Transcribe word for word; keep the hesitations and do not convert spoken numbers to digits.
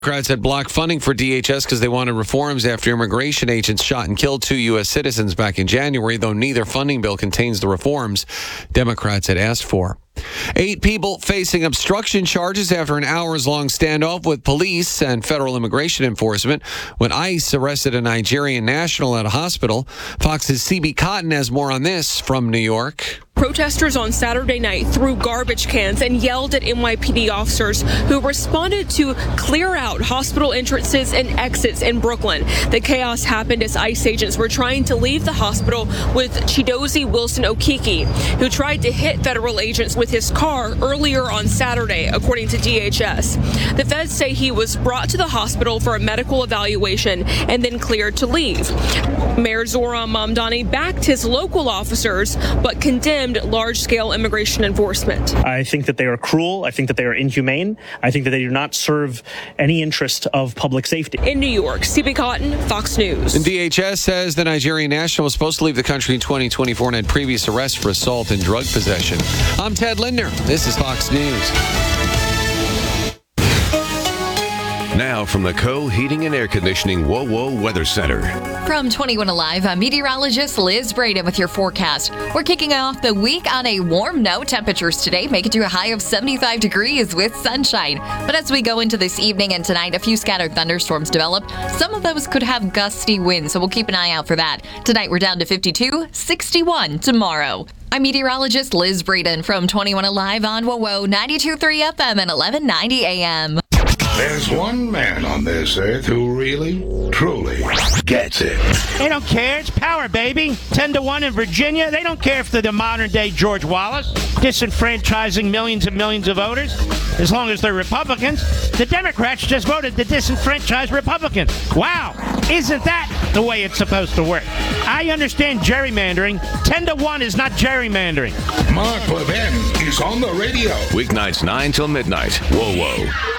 Democrats had blocked funding for D H S because they wanted reforms after immigration agents shot and killed two U S citizens back in January, though neither funding bill contains the reforms Democrats had asked for. Eight people facing obstruction charges after an hours-long standoff with police and federal immigration enforcement when ICE arrested a Nigerian national at a hospital. Fox's C B Cotton has more on this from New York. Protesters on Saturday night threw garbage cans and yelled at N Y P D officers who responded to clear out hospital entrances and exits in Brooklyn. The chaos happened as ICE agents were trying to leave the hospital with Chidozie Wilson Okeke, who tried to hit federal agents with his car earlier on Saturday, according to D H S. The feds say he was brought to the hospital for a medical evaluation and then cleared to leave. Mayor Zohran Mamdani backed his local officers, but condemned large-scale immigration enforcement. I think that they are cruel. I think that they are inhumane. I think that they do not serve any interest of public safety. In New York, C B Cotton, Fox News. And D H S says the Nigerian national was supposed to leave the country in twenty twenty-four and had previous arrests for assault and drug possession. I'm Ted Lindner. This is Fox News. Now from the Co Heating and Air Conditioning WoWo Weather Center. From twenty-one Alive, I'm meteorologist Liz Braden with your forecast. We're kicking off the week on a warm note. Temperatures today make it to a high of seventy-five degrees with sunshine. But as we go into this evening and tonight, a few scattered thunderstorms develop. Some of those could have gusty winds, so we'll keep an eye out for that. Tonight we're down to fifty-two, sixty-one tomorrow. I'm meteorologist Liz Braden from twenty-one Alive on WoWo ninety-two point three F M and eleven ninety A M. There's one man on this earth who really, truly gets it. They don't care. It's power, baby. Ten to one in Virginia. They don't care if they're the modern-day George Wallace, disenfranchising millions and millions of voters, as long as they're Republicans. The Democrats just voted to disenfranchise Republicans. Wow. Isn't that the way it's supposed to work? I understand gerrymandering. Ten to one is not gerrymandering. Mark Levin is on the radio. Weeknights nine till midnight. WoWo.